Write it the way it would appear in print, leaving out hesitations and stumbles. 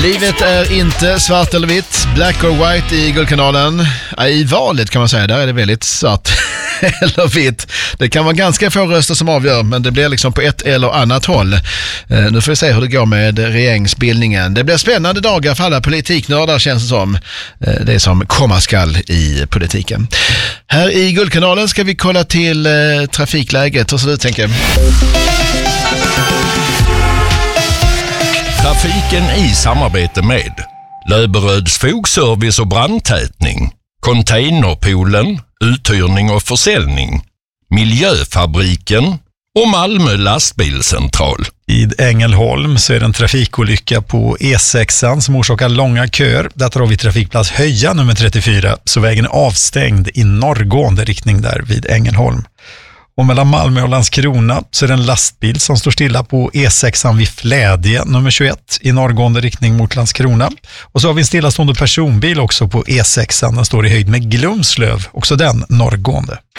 Livet är inte svart eller vitt, black or white i Guldkanalen. I valet kan man säga, där är det väldigt svart eller vitt. Det kan vara ganska få röster som avgör, men det blir liksom på ett eller annat håll. Nu får vi se hur det går med regeringsbildningen. Det blir spännande dagar för alla politiknördar, känns det som. Det är som komma skall i politiken. Här i Guldkanalen ska vi kolla till trafikläget. Hur ser det ut, tänker jag? Trafiken i samarbete med Löberöds fogservice och brandtätning, Containerpoolen, uthyrning och försäljning, Miljöfabriken och Malmö lastbilscentral. I Ängelholm så är det en trafikolycka på E6 som orsakar långa köer. Där har vi trafikplats Höja nummer 34, så vägen är avstängd i norrgående riktning där vid Ängelholm. Och mellan Malmö och Landskrona så är det en lastbil som står stilla på E6 vid Flädje nummer 21 i norrgående riktning mot Landskrona. Och så har vi en stillastående personbil också på E6. Den står i höjd med Glumslöv, också den norrgående.